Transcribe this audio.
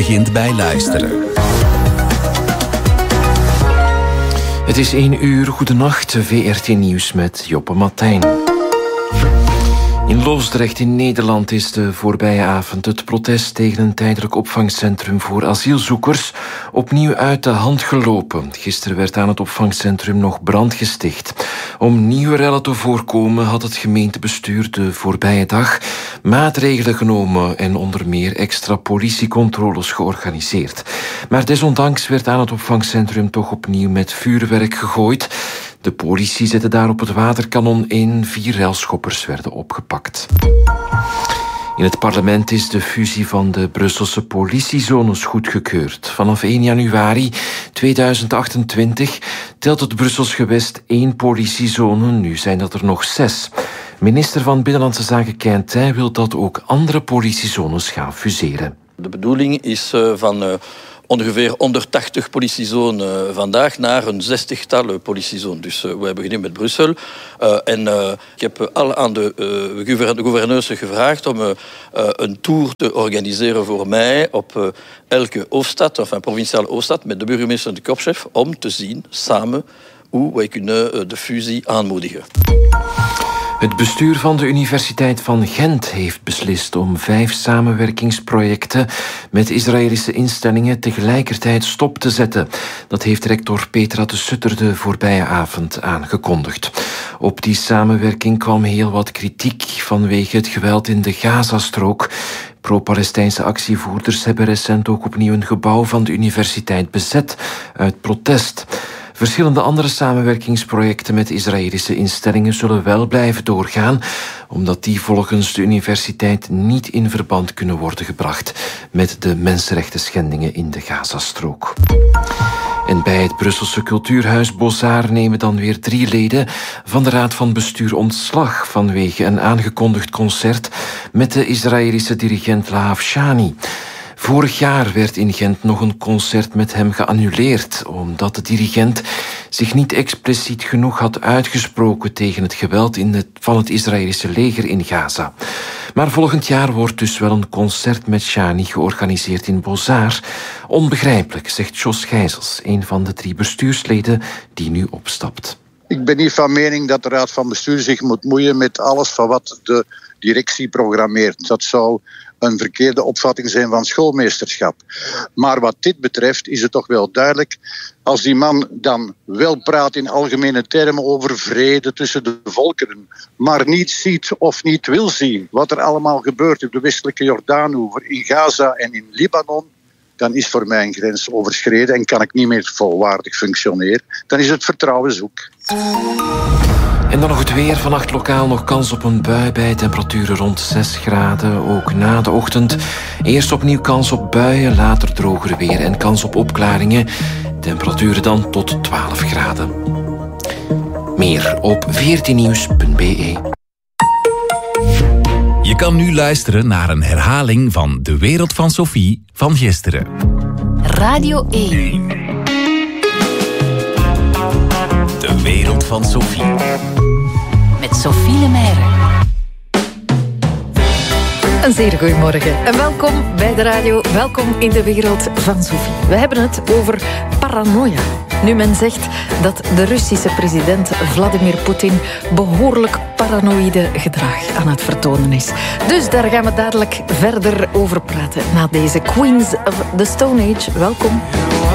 begint bij luisteren. Het is 1 uur, goedenacht, VRT Nieuws met Joppe Martijn. In Loosdrecht in Nederland is de voorbije avond het protest tegen een tijdelijk opvangcentrum voor asielzoekers opnieuw uit de hand gelopen. Gisteren werd aan het opvangcentrum nog brand gesticht. Om nieuwe rellen te voorkomen had het gemeentebestuur de voorbije dag maatregelen genomen en onder meer extra politiecontroles georganiseerd. Maar desondanks werd aan het opvangcentrum toch opnieuw met vuurwerk gegooid. De politie zette daarop het waterkanon in. 4 relschoppers werden opgepakt. In het parlement is de fusie van de Brusselse politiezones goedgekeurd. Vanaf 1 januari 2028 telt het Brussels gewest 1 politiezone. Nu zijn dat er nog 6. Minister van Binnenlandse Zaken Quintin wil dat ook andere politiezones gaan fuseren. De bedoeling is van ongeveer 180 politiezonen vandaag naar een 60-tal politiezonen. Dus we hebben beginnen met Brussel. Ik heb al aan de gouverneurs gevraagd om een tour te organiseren voor mij op elke hoofdstad, of een provinciale hoofdstad, met de burgemeester en de korpschef, om te zien samen hoe wij kunnen de fusie aanmoedigen. Het bestuur van de Universiteit van Gent heeft beslist om 5 samenwerkingsprojecten met Israëlische instellingen tegelijkertijd stop te zetten. Dat heeft rector Petra de Sutter de voorbije avond aangekondigd. Op die samenwerking kwam heel wat kritiek vanwege het geweld in de Gazastrook. Pro-Palestijnse actievoerders hebben recent ook opnieuw een gebouw van de universiteit bezet uit protest. Verschillende andere samenwerkingsprojecten met Israëlische instellingen zullen wel blijven doorgaan, omdat die volgens de universiteit niet in verband kunnen worden gebracht met de mensenrechtenschendingen in de Gazastrook. En bij het Brusselse cultuurhuis Beaux-Arts nemen dan weer 3 leden van de Raad van Bestuur ontslag vanwege een aangekondigd concert met de Israëlische dirigent Lahav Shani. Vorig jaar werd in Gent nog een concert met hem geannuleerd, omdat de dirigent zich niet expliciet genoeg had uitgesproken tegen het geweld van het Israëlische leger in Gaza. Maar volgend jaar wordt dus wel een concert met Shani georganiseerd in Beaux-Arts. Onbegrijpelijk, zegt Jos Gijsels, een van de 3 bestuursleden die nu opstapt. Ik ben niet van mening dat de Raad van Bestuur zich moet moeien met alles van wat de directie programmeert. Dat zou een verkeerde opvatting zijn van schoolmeesterschap. Maar wat dit betreft is het toch wel duidelijk, als die man dan wel praat in algemene termen over vrede tussen de volkeren, maar niet ziet of niet wil zien wat er allemaal gebeurt op de westelijke Jordaanoever, in Gaza en in Libanon, dan is voor mij een grens overschreden en kan ik niet meer volwaardig functioneren. Dan is het vertrouwen zoek. En dan nog het weer. Vannacht lokaal nog kans op een bui bij temperaturen rond 6 graden. Ook na de ochtend. Eerst opnieuw kans op buien, later droger weer en kans op opklaringen. Temperaturen dan tot 12 graden. Meer op vrtnieuws.be. Je kan nu luisteren naar een herhaling van De Wereld van Sophie van gisteren. Radio 1. De Wereld van Sophie. Met Sophie Lemaire. Een zeer goeiemorgen en welkom bij de radio. Welkom in de Wereld van Sophie. We hebben het over paranoia. Nu men zegt dat de Russische president Vladimir Poetin behoorlijk paranoïde gedrag aan het vertonen is. Dus daar gaan we dadelijk verder over praten na deze Queens of the Stone Age. Welkom.